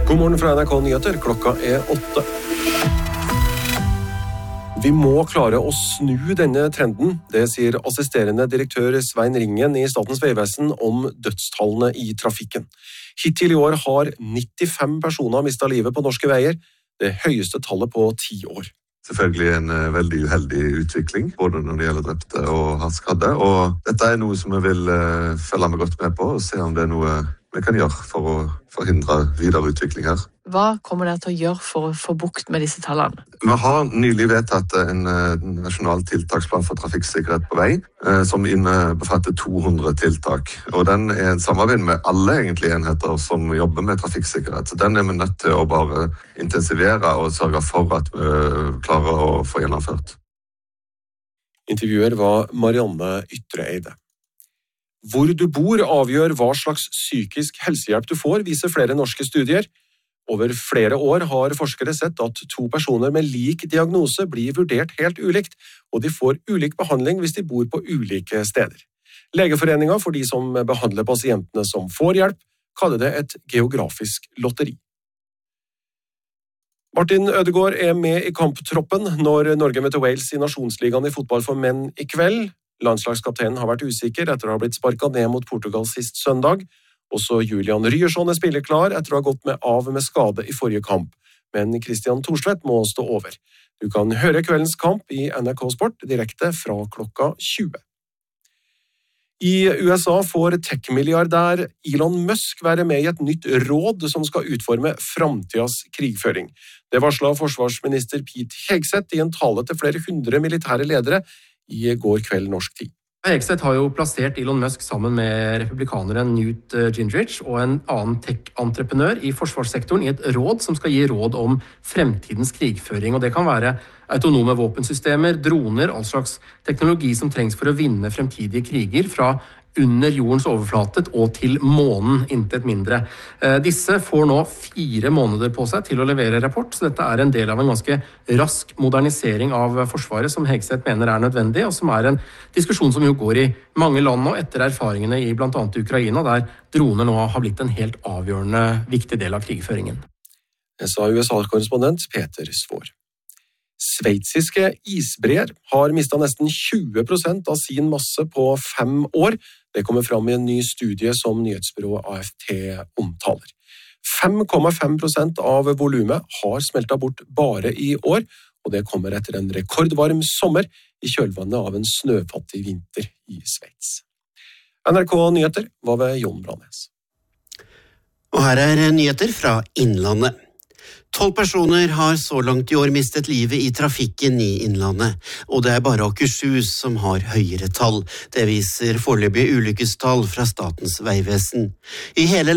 God morgen fra NRK Nyheter, klokka 8. Vi må klare å snu denne trenden, det sier assisterende direktør Svein Ringen i Statens Vegvesen om dødstallene i trafikken. Hittil i år har 95 personer mistet livet på norske veier, det høyeste tallet på 10 år. Selvfølgelig en veldig uheldig utvikling, både når det gjelder drepte og hardt skadde. Og dette er noe som vi vil følge med godt med på og se om det er noe vi kan gjøre for å forhindre videre utvikling her. Hva kommer dere til å gjøre for å få bukt med disse tallene? Vi har nylig vedtatt en nasjonal tiltaksplan for trafikksikkerhet på vei, som befatter 200 tiltak. Og den er et samarbeid med alle egentlig enheter som jobber med trafikksikkerhet. Så den er vi nødt til å bare intensivere og sørge for at vi klarer å få gjennomført. Intervjuer var Marianne Ytreeide. Hvor du bor avgjør hva slags psykisk helsehjelp du får, viser flere norske studier. Over flere år har forskere sett at 2 personer med lik diagnose blir vurdert helt ulikt, og de får ulik behandling hvis de bor på ulike steder. Legeforeningen for de som behandler pasientene som får hjelp, kaller det et geografisk lotteri. Martin Ødegaard er med i kamptroppen når Norge møter Wales i Nasjonsligaen i fotball for menn i kveld. Landslagskapteinen har vært usikker etter å ha blitt sparket ned mot Portugal sist søndag. Også Julian Ryerson er spilleklar etter å ha gått av med skade i forrige kamp, men Christian Thorstvedt må stå over. Du kan høre kveldens kamp i NRK Sport direkte fra klokka 20. I USA får tech-milliardær Elon Musk være med i et nytt råd som skal utforme framtidas krigføring. Det varslet forsvarsminister Pete Hegseth i en tale til flere hundre militære ledere i går kveld norsk tid. Hegseth har jo plassert Elon Musk sammen med republikaneren Newt Gingrich og en annen tech-entreprenør i forsvarssektoren i et råd som skal gi råd om fremtidens krigføring. Og det kan være autonome våpensystemer, droner, all slags teknologi som trengs for å vinne fremtidige kriger fra under jordens overflate og til månen, intet mindre. Disse får nå 4 måneder på seg til å levere rapport, så dette er en del av en ganske rask modernisering av Forsvaret som Hegseth mener er nødvendig, og som er en diskusjon som jo går i mange land nå etter erfaringene i blant annet Ukraina, der droner nå har blitt en helt avgjørende viktig del av krigføringen. Det sa USA-korrespondent Peter Svår. Sveitsiske isbreer har mistet nesten 20% av sin masse på 5 år. Det kommer fram i en ny studie som nyhetsbyrået AFT omtaler. 5,5% av volumet har smeltet bort bare i år, og det kommer etter en rekordvarm sommer i kjølvannet av en snøfattig vinter i Sveits. NRK Nyheter var ved Jon Brannes. Og her er nyheter fra Innlandet. 12 personer har så langt i år mistet livet i trafikken i Innlandet, og det er bare Akershus som har høyere tall. Det viser foreløpige ulykkestall fra Statens Vegvesen. I hele